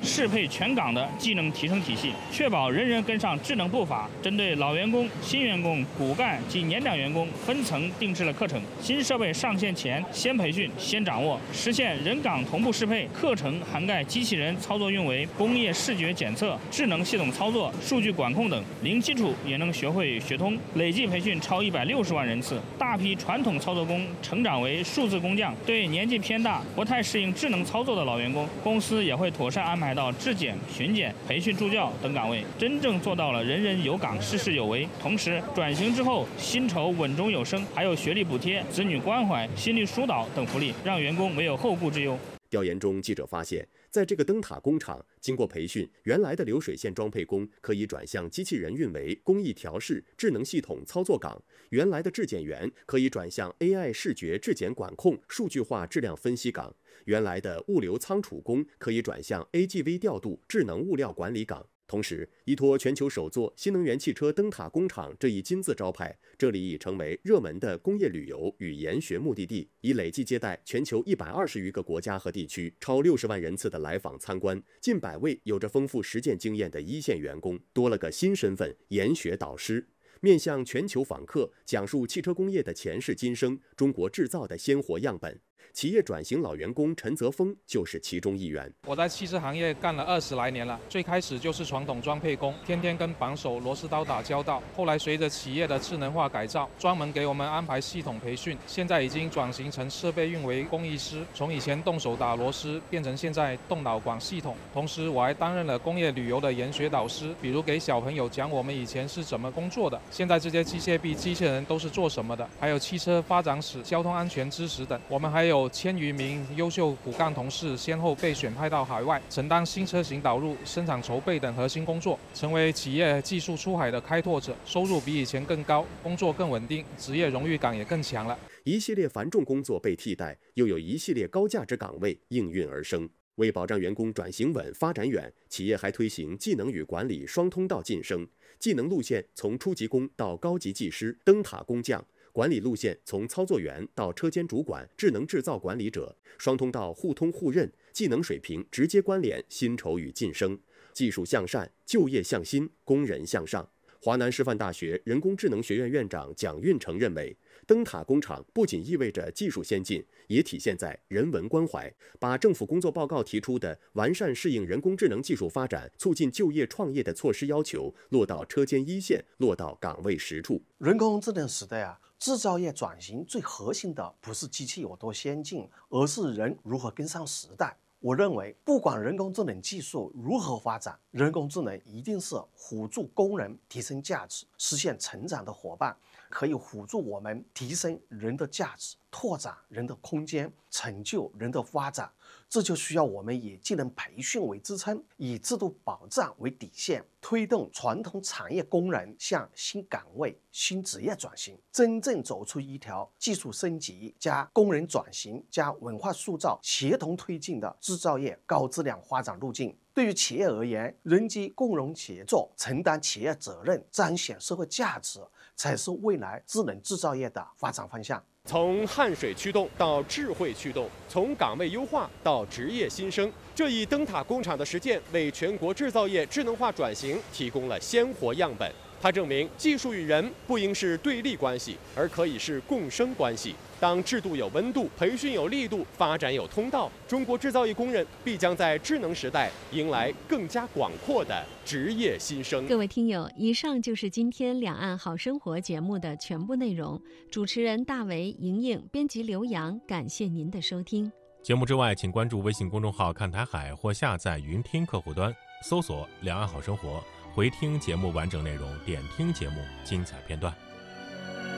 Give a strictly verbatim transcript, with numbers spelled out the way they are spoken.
适配全岗的技能提升体系，确保人人跟上智能步伐。针对老员工、新员工、骨干及年长员工分层定制了课程，新设备上线前先培训、先掌握，实现人岗同步适配。课程涵盖机器人操作运维、工业视觉检测、智能系统操作、数据管控等，零基础也能学会学通。累计培训超一百六十万人次，大批传统操作工成长为数字工匠。对年纪偏大、不太适应智能操作的老员工，公司也会妥善安排到质检、巡检、培训助教等岗位，真正做到了人人有岗、事事有为。同时，转型之后薪酬稳中有升，还有学历补贴、子女关怀、心理疏导等福利，让员工没有后顾之忧。 调研中，记者发现，在这个灯塔工厂，经过培训，原来的流水线装配工可以转向机器人运维、工艺调试、智能系统操作岗；原来的质检员可以转向 A I 视觉质检管控、数据化质量分析岗；原来的物流仓储工可以转向 A G V 调度、智能物料管理岗。同时，依托全球首座新能源汽车灯塔工厂这一金字招牌，这里已成为热门的工业旅游与研学目的地，已累计接待全球一百二十余个国家和地区，超六十万人次的来访参观，近百位有着丰富实践经验的一线员工，多了个新身份——研学导师。面向全球访客，讲述汽车工业的前世今生，中国制造的鲜活样本。企业转型老员工陈泽峰就是其中一员。 我在汽车行业干了二十来年了，最开始就是传统装配工，天天跟扳手、螺丝刀打交道。后来随着企业的智能化改造，专门给我们安排系统培训，现在已经转型成设备运维工艺师，从以前动手打螺丝变成现在动脑管系统。同时，我还担任了工业旅游的研学导师，比如给小朋友讲我们以前是怎么工作的，现在这些机械臂、机器人都是做什么的，还有汽车发展史、交通安全知识等。我们还有千余名优秀骨干同事先后被选派到海外，承担新车型导入、生产筹备等核心工作，成为企业技术出海的开拓者，收入比以前更高，工作更稳定，职业荣誉感也更强了。 一系列繁重工作被替代，又有一系列高价值岗位应运而生。为保障员工转型稳、发展远，企业还推行技能与管理双通道晋升，技能路线从初级工到高级技师、灯塔工匠，管理路线从操作员到车间主管、智能制造管理者，双通道互通互认，技能水平直接关联薪酬与晋升，技术向善，就业向新，工人向上。华南师范大学人工智能学院院长蒋运成认为，灯塔工厂不仅意味着技术先进，也体现在人文关怀，把政府工作报告提出的完善适应人工智能技术发展、促进就业创业的措施要求落到车间一线，落到岗位实处。 人工智能时代啊，制造业转型最核心的不是机器有多先进，而是人如何跟上时代。我认为，不管人工智能技术如何发展，人工智能一定是辅助工人提升价值、实现成长的伙伴，可以辅助我们提升人的价值、拓展人的空间、成就人的发展。这就需要我们以技能培训为支撑，以制度保障为底线，推动传统产业工人向新岗位、新职业转型，真正走出一条技术升级加工人转型加文化塑造协同推进的制造业高质量发展路径。对于企业而言，人机共融协作，承担企业责任，彰显社会价值，才是未来智能制造业的发展方向。 从汗水驱动到智慧驱动，从岗位优化到职业新生，这一灯塔工厂的实践为全国制造业智能化转型提供了鲜活样本。它证明技术与人不应是对立关系，而可以是共生关系。当制度有温度，培训有力度，发展有通道，中国制造业工人必将在智能时代迎来更加广阔的职业新生。 各位听友，以上就是今天两岸好生活节目的全部内容。主持人大为、莹莹，编辑刘洋，感谢您的收听。 节目之外，请关注微信公众号看台海或下载云听客户端，搜索两岸好生活，回听节目完整内容，点听节目精彩片段。